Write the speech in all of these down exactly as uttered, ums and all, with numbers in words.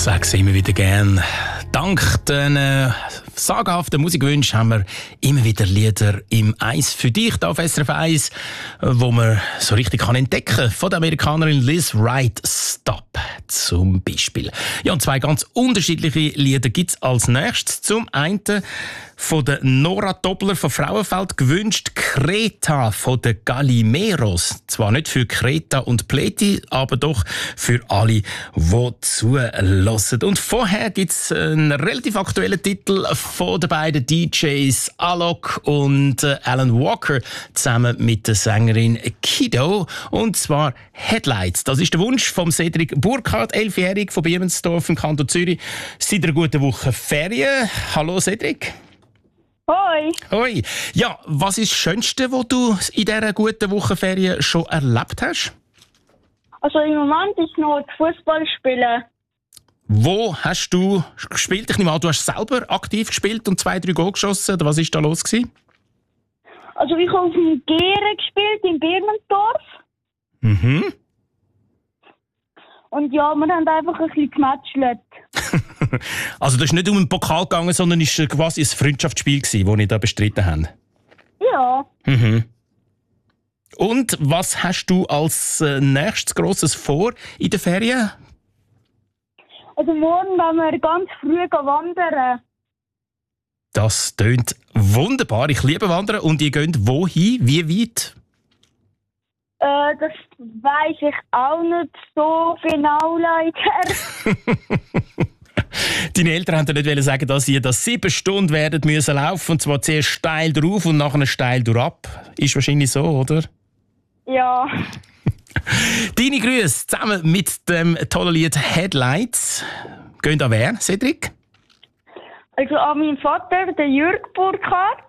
sage es immer wieder gern. Dank den äh, sagenhaften Musikwünschen haben wir immer wieder Lieder im Eis für dich hier auf S R F eins, wo man so richtig kann entdecken kann. Von der Amerikanerin Liz Wright, Stop zum Beispiel. Ja, und zwei ganz unterschiedliche Lieder gibt es als nächstes. Zum einen von der Nora Doppler von Frauenfeld gewünscht Kreta von den Gallimeros. Zwar nicht für Kreta und Pleti, aber doch für alle, die zuhören. Und vorher gibt es einen relativ aktuellen Titel von den beiden D Js Alok und Alan Walker zusammen mit der Sängerin Kido. Und zwar Headlights. Das ist der Wunsch von Cedric Burkhardt, elfjährig von Biemensdorf im Kanton Zürich. Seit einer guten Woche Ferien. Hallo Cedric. Hoi. Hoi. Ja, was ist das Schönste, was du in dieser guten Woche Ferien schon erlebt hast? Also im Moment ist noch das Fußball spielen. Wo hast du gespielt? Ich nehme an, du hast selber aktiv gespielt und zwei, drei Goal geschossen. Oder was war da los gewesen? Also ich habe auf dem Gere gespielt in Birmensdorf. Mhm. Und ja, wir haben einfach ein bisschen gematchelt. Also das ist nicht um den Pokal gegangen, sondern es war quasi ein Freundschaftsspiel, das ihr da bestritten habt? Ja. Mhm. Und was hast du als äh, nächstes Grosses vor in den Ferien? Also morgen wollen wir ganz früh wandern. Das tönt wunderbar. Ich liebe Wandern. Und ihr geht wohin? Wie weit? Äh, das weiss ich auch nicht so genau, leider. Deine Eltern haben dir nicht sagen, dass ihr das sieben Stunden werdet müssen laufen, und zwar zuerst steil drauf und nachher steil durchab. Ist wahrscheinlich so, oder? Ja. Deine Grüße zusammen mit dem tollen Lied Headlights. Gehen an wer, Cedric? Also an meinen Vater, den Jürg Burkhardt.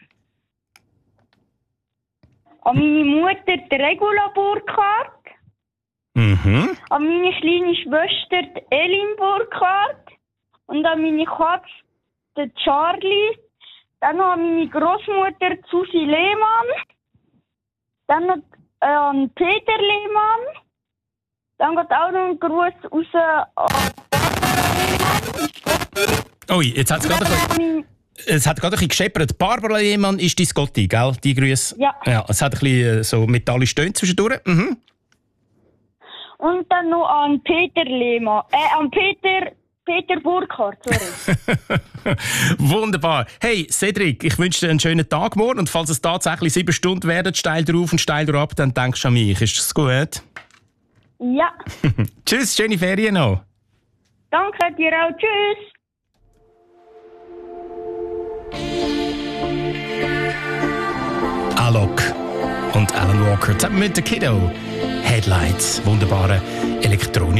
An meine Mutter, die Regula Burkhardt. Mhm. An meine kleine Schwester, die Elin Burkhardt. Und an meine Katze, den Charlie. Dann noch an meine Großmutter, Susi Lehmann. Dann noch äh, an Peter Lehmann. Dann geht auch noch ein Gruß raus an Ui, jetzt hat es gerade ein bisschen... Es hat gerade ein bisschen gescheppert. Barbara Lehmann ist dein Gotti, gell? Die Grüße. Ja. Ja. Es hat ein bisschen so metallisch Töne zwischendurch. Mhm. Und dann noch an Peter Lehmann. Äh, an Peter... Peter Burkhardt, sorry. Wunderbar. Hey, Cedric, ich wünsche dir einen schönen Tag morgen. Und falls es tatsächlich sieben Stunden werden, steil drauf und steil drauf, dann denkst du an mich. Ist das gut? Ja. Tschüss, schöne Ferien noch. Danke dir auch. Tschüss. Alok und Alan Walker zusammen mit der Kiddo. Headlights, wunderbare Elektronik.